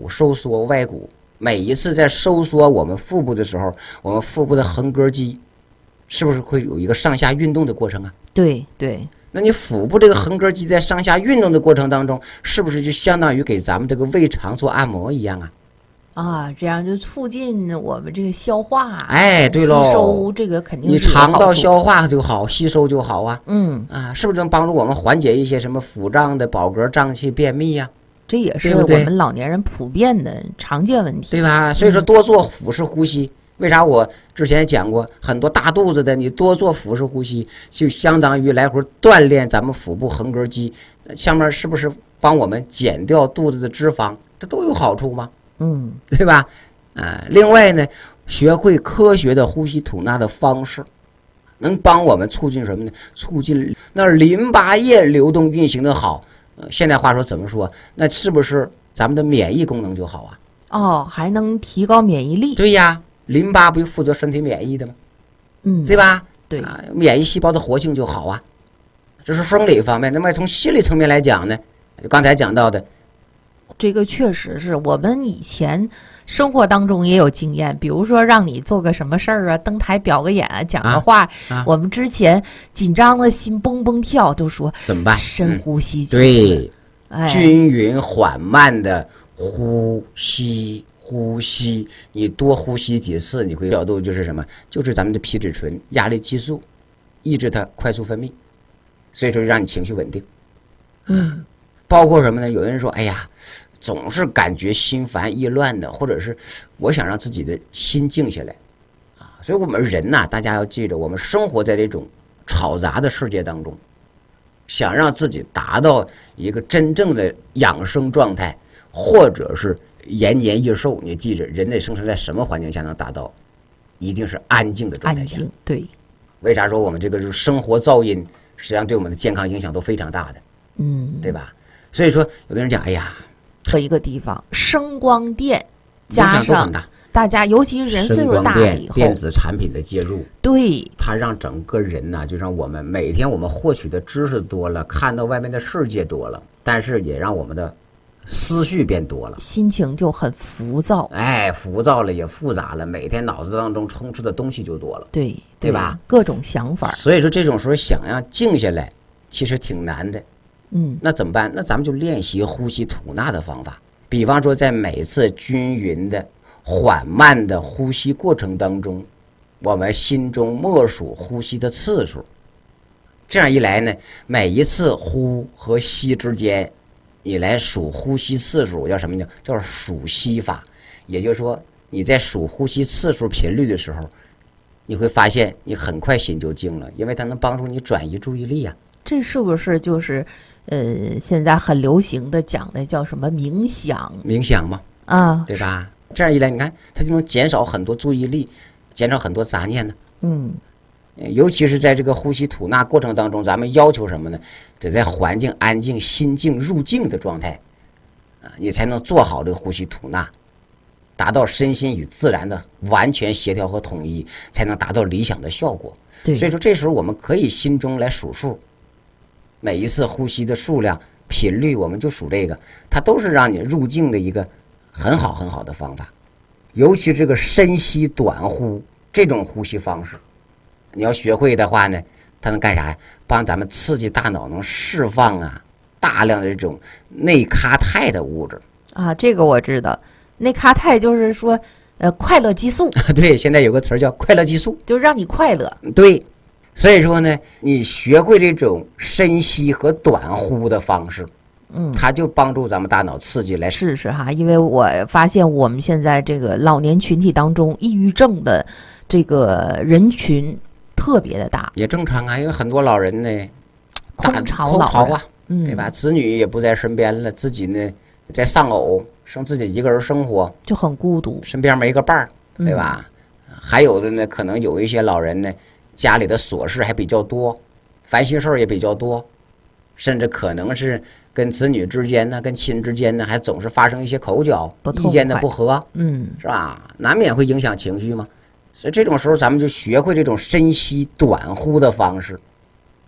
收缩外鼓。每一次在收缩我们腹部的时候，我们腹部的横膈肌是不是会有一个上下运动的过程啊？ 对对。 那你腹部这个横膈肌在上下运动的过程当中，是不是就相当于给咱们这个胃肠做按摩一样啊？ 啊，这样就促进我们这个消化， 哎，对喽， 吸收这个肯定你肠道消化就好，吸收就好啊。是不是能帮助我们缓解一些什么腹胀的、饱嗝、胀气、便秘呀？ 这也是我们老年人普遍的常见问题， 对吧？所以说多做腹式呼吸。为啥我之前讲过，很多大肚子的你多做腹式呼吸，就相当于来回锻炼咱们腹部横膈肌，下面是不是帮我们减掉肚子的脂肪？这都有好处吗？对吧？另外呢，学会科学的呼吸吐纳的方式，能帮我们促进什么呢？促进那淋巴液流动运行的好。现在话说怎么说？那是不是咱们的免疫功能就好啊？ 哦，还能提高免疫力。 对呀，淋巴不就负责身体免疫的吗？对吧？ 对免疫细胞的活性就好啊。这是生理方面。那么从心理层面来讲呢，刚才讲到的。 这个确实是我们以前生活当中也有经验，比如说让你做个什么事儿啊，登台表个演啊，讲个话，我们之前紧张的心蹦蹦跳，都说怎么办？ 深呼吸几次， 对，均匀缓慢的呼吸，你多呼吸几次，你会调度就是什么？就是咱们的皮质醇、压力激素，抑制它快速分泌，所以说让你情绪稳定。包括什么呢？有的人说，哎呀，总是感觉心烦意乱的，或者是我想让自己的心静下来啊。所以我们人呐，大家要记着，我们生活在这种吵杂的世界当中，想让自己达到一个真正的养生状态，或者是延年益寿，你记着，人类生存在什么环境下能达到？一定是安静的状态下。 安静，对。 为啥说我们这个生活噪音实际上对我们的健康影响都非常大的？对吧？所以说，有的人讲，哎呀， 这一个地方声光电加上大家，尤其是人岁数大了以后， 电子产品的介入， 对， 它让整个人呢，就让我们每天我们获取的知识多了，看到外面的世界多了，但是也让我们的思绪变多了， 心情就很浮躁， 浮躁了也复杂了，每天脑子当中充斥的东西就多了， 对吧？各种想法。 所以说这种时候想要静下来，其实挺难的。那怎么办？那咱们就练习呼吸吐纳的方法。比方说，在每次均匀的、缓慢的呼吸过程当中，我们心中默数呼吸的次数。这样一来呢，每一次呼和吸之间，你来数呼吸次数，叫什么呢？叫数息法。也就是说，你在数呼吸次数频率的时候，你会发现你很快心就静了，因为它能帮助你转移注意力啊。 这是不是就是现在很流行的讲的叫什么冥想嘛？对吧？这样一来，你看它就能减少很多注意力，减少很多杂念呢。尤其是在这个呼吸吐纳过程当中，咱们要求什么呢？得在环境安静、心静入静的状态你才能做好这个呼吸吐纳，达到身心与自然的完全协调和统一，才能达到理想的效果。所以说这时候我们可以心中来数数，每一次呼吸的数量、频率，我们就数这个，它都是让你入静的一个很好很好的方法。尤其这个深吸短呼这种呼吸方式，你要学会的话呢，它能干啥呀？帮咱们刺激大脑，能释放大量的这种内咖肽的物质这个我知道，内咖肽就是说快乐激素。 对，现在有个词叫快乐激素， 就让你快乐。 对。所以说呢，你学会这种深吸和短呼的方式，它就帮助咱们大脑刺激来试试哈。因为我发现我们现在这个老年群体当中，抑郁症的这个人群特别的大， 也正常啊，因为很多老人呢， 空巢啊，对吧？子女也不在身边了，自己呢在丧偶，剩自己一个人生活， 就很孤独， 身边没个伴儿，对吧？还有的呢，可能有一些老人呢，家里的琐事还比较多，烦心事儿也比较多，甚至可能是跟子女之间呢，跟亲之间呢，还总是发生一些口角、意见的不合，是吧？难免会影响情绪嘛。所以这种时候，咱们就学会这种深吸短呼的方式，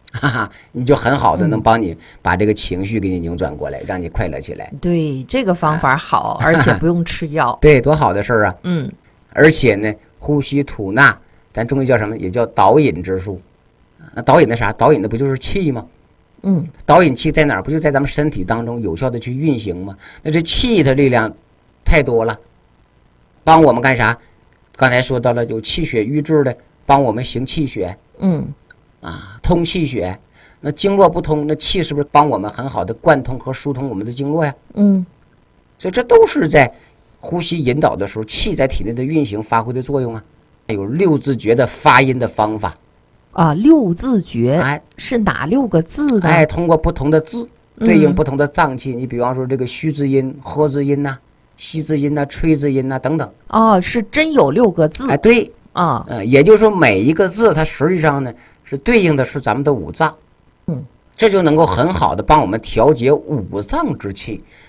哈哈，你就很好的能帮你把这个情绪给你扭转过来，让你快乐起来。 对，这个方法好，而且不用吃药。 对，多好的事儿啊！而且呢，呼吸吐纳，咱中医叫什么？也叫导引之术。那导引的啥？导引的不就是气吗？导引气在哪儿？不就在咱们身体当中有效的去运行吗？那这气的力量太多了，帮我们干啥？刚才说到了有气血瘀滞的，帮我们行气血。通气血。那经络不通，那气是不是帮我们很好的贯通和疏通我们的经络呀？所以这都是在呼吸引导的时候，气在体内的运行发挥的作用啊。有六字诀的发音的方法啊，六字诀是哪6个字呢？ 通过不同的字对应不同的脏器。你比方说这个虚字音、呵字音呐、吸字音呐、吹字音呐等等。 是真有6个字。 对也就是说每一个字它实际上呢是对应的是咱们的五脏。这就能够很好的帮我们调节五脏之气，